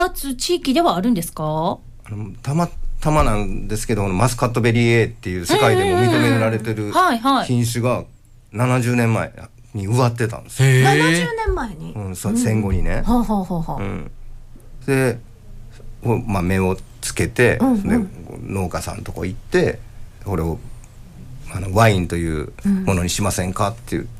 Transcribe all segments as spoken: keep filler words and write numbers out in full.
つ地域ではあるんですか？ あのたまたまなんですけど、マスカットベリー A っていう世界でも認められてる品種がななじゅうねんまえに植わってたんですよ。 ななじゅうねんまえに、 うん、戦後にね。 はあはあはあ、うん、 で、まあ、目をつけて、うんうん、で農家さんのとこ行ってこれをあのワインというものにしませんかって言って、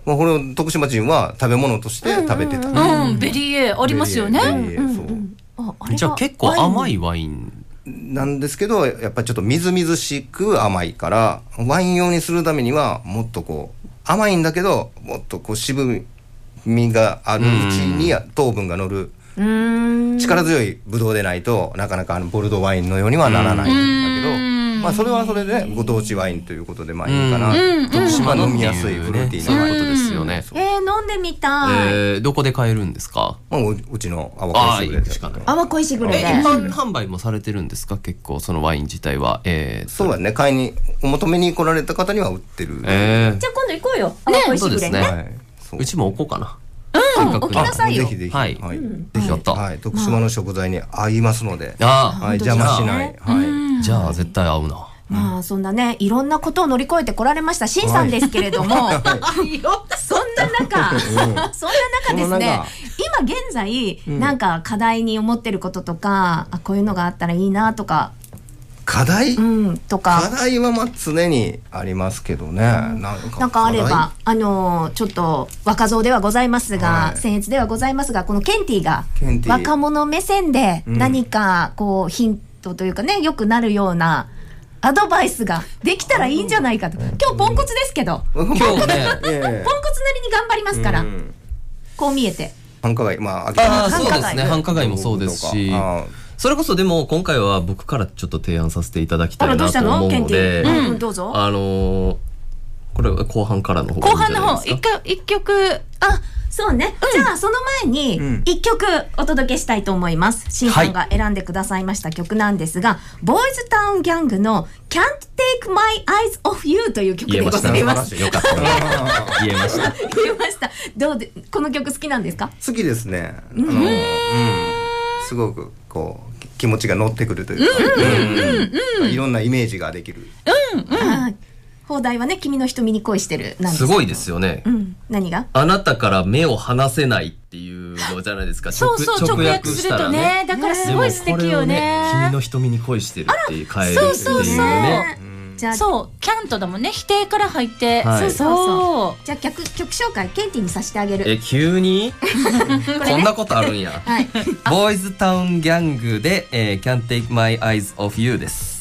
うん、まあ、これを徳島人は食べ物として食べてた、 うんうんうん、ベリー A ありますよね。 じゃあ結構甘いワインなんですけど、やっぱりちょっとみずみずしく甘いから、ワイン用にするためにはもっとこう甘いんだけどもっとこう渋みがあるうちに糖分が乗る力強いブドウでないとなかなかあのボルドーワインのようにはならないんだけど、まあそれはそれでご当地ワインということでまあいいかな。徳島飲みやすいフルーティーなことですよね。 えー、飲んでみたい。 えー、どこで買えるんですか？ まあ、う, うちの淡恋しぐれで。 淡恋しぐれで。 一般販売もされてるんですか？結構そのワイン自体は。えー、 そうだね。買いにお求めに来られた方には売ってる。 えー、じゃあ今度行こうよ。淡恋しぐれね。 はい、うちも置こうかな。 うん、置きなさいよ。 ぜひぜひ。 はい。 はい。ぜひやった。 はい。徳島の食材に合いますので。 ああ。はい。邪魔しない。はい。 じゃあ絶対合うな。 まあそんなねいろんなことを乗り越えてこられましたしんさんですけれども、はい、そんな中、うん、そんな中ですね、今現在、うん、なんか課題に思ってることとか、あこういうのがあったらいいなとか。 課題、 うん、とか課題はまあ常にありますけどね、うん、 なんか、なんかあればあのちょっと若造ではございますが、はい、僭越ではございますがこのケンティが若者目線で何かこうヒントというかねよくなるようなアドバイスができたらいいんじゃないかと。今日ポンコツですけど今日ねポンコツなりに頑張りますから、うん、こう見えて繁華街、まあ、 あそうですね繁華街もそうですし、それこそでも今回は僕からちょっと提案させていただきたいなと思うので、 うん、どうぞ。 あのー、これは後半からの方がいいんじゃないですか。 後半の方一曲あそうね、うん、じゃあその前に一曲お届けしたいと思います。しんさんが選んでくださいました曲なんですが、はい、ボーイズタウンギャングの Can't Take My Eyes Off You という曲でございます。 言えました。よかった。言えました。 言えました。どうでこの曲好きなんですか？ 好きですね。あの、うん、すごくこう気持ちが乗ってくるというか、いろんなイメージができる。 うんうん放題はね君の瞳に恋してるなんですすごいですよね、 うん、何があなたから目を離せないっていうのじゃないですか。 そうそう直訳するとね、だからすごい素敵よね。 ね君の瞳に恋してるっていう変えるっていうね。そうそうそうじゃあそうキャントだもんね否定から入って、 はい、そうそうそうじゃあ曲曲紹介ケンティにさせてあげる。 え急にこ、ね、こんなことあるんや、はい、ボーイズタウンギャングで、えー、Can't Take My Eyes Off You です。